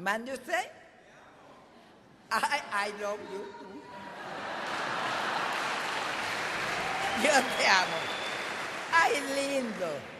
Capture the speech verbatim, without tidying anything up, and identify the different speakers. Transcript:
Speaker 1: Man, you say? I, I love you too. Yo te amo. Ay, lindo.